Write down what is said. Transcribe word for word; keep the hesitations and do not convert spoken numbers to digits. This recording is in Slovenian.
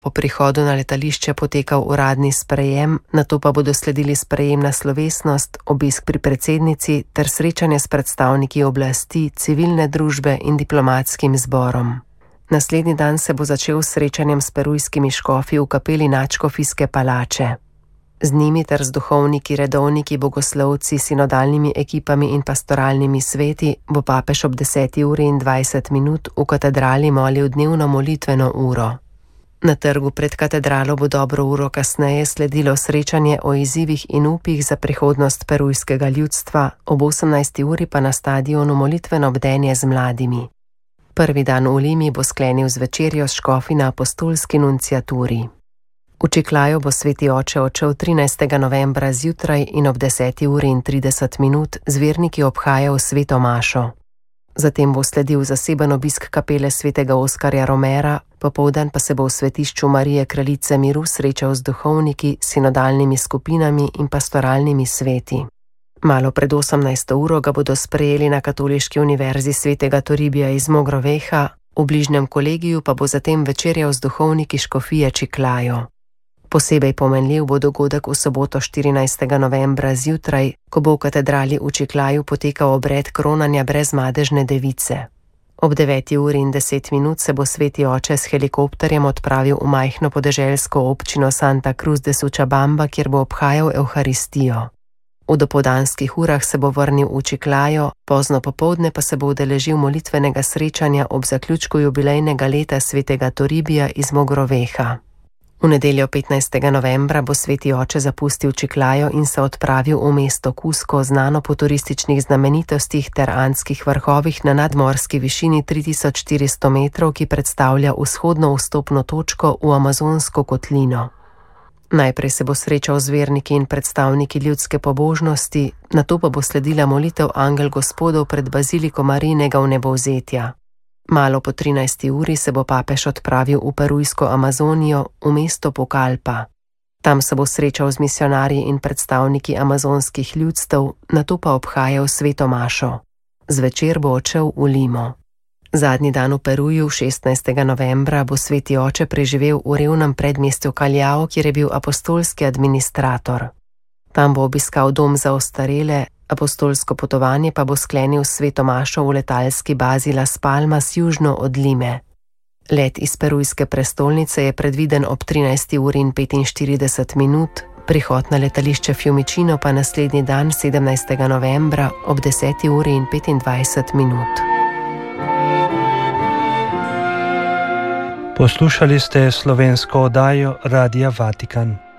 Po prihodu na letališče potekal uradni sprejem, nato pa bodo sledili sprejemna slovesnost, obisk pri predsednici ter srečanje s predstavniki oblasti, civilne družbe in diplomatskim zborom. Naslednji dan se bo začel s srečanjem s perujskimi škofi v kapeli Nadškofijske palače. Z njimi ter z duhovniki, redovniki, bogoslovci, sinodalnimi ekipami in pastoralnimi sveti bo papež ob deseti uri in dvajset minut v katedrali molil dnevno molitveno uro. Na trgu pred katedralo bo dobro uro kasneje sledilo srečanje o izzivih in upih za prihodnost perujskega ljudstva, ob osemnajsti uri pa na stadionu molitveno bdenje z mladimi. Prvi dan v Limi bo sklenil z večerjo s škofi na apostolski nunciaturi. V Čiklaju bo sveti oče odšel trinajstega novembra zjutraj in ob deseti uri in trideset minut z verniki obhajal sveto mašo. Zatem bo sledil zaseben obisk kapele svetega Oskarja Romera, popoldan pa se bo v svetišču Marije Kraljice miru srečal z duhovniki, sinodalnimi skupinami in pastoralnimi sveti. Malo pred osemnajsto uro ga bodo sprejeli na Katoliški univerzi svetega Toribija iz Mogroveja, v bližnjem kolegiju pa bo zatem večerjal z duhovniki škofije Čiklajo. Posebej pomenljiv bo dogodek v soboto štirinajstega novembra zjutraj, ko bo v katedrali v Čiklaju potekal obred kronanja brezmadežne device. Ob deveti uri in deset minut se bo sveti oče s helikopterjem odpravil v majhno podeželsko občino Santa Cruz de Sučabamba, kjer bo obhajal Evharistijo. V dopoldanskih urah se bo vrnil v Čiklajo, pozno popoldne pa se bo udeležil molitvenega srečanja ob zaključku jubilejnega leta svetega Toribija iz Mogroveja. V nedeljo petnajstega novembra bo sveti oče zapustil Čiklajo in se odpravil v mesto Cusco, znano po turističnih znamenitostih ter andskih vrhovih na nadmorski višini tri tisoč štiristo metrov, ki predstavlja vzhodno vstopno točko v Amazonsko kotlino. Najprej se bo srečal z verniki in predstavniki ljudske pobožnosti, nato pa bo sledila molitev Angel Gospodov pred baziliko Marijinega vnebovzetja. Malo po trinajsti uri se bo papež odpravil v perujsko Amazonijo, v mesto Pucallpa. Tam se bo srečal z misionarji in predstavniki amazonskih ljudstev, nato pa obhajal sveto mašo. Zvečer bo odšel v Limo. Zadnji dan v Peruju, šestnajstega novembra, bo sveti oče preživel v revnem predmestju Callao, kjer je bil apostolski administrator. Tam bo obiskal dom za ostarele, apostolsko potovanje pa bo sklenil sveto mašo v letalski bazi Las Palmas južno od Lime. Let iz perujske prestolnice je predviden ob trinajsti uri in petinštirideset minut, prihod na letališče Fiumicino pa naslednji dan sedemnajstega novembra ob deseti uri in petindvajset minut. Poslušali ste slovensko oddajo Radia Vatikan.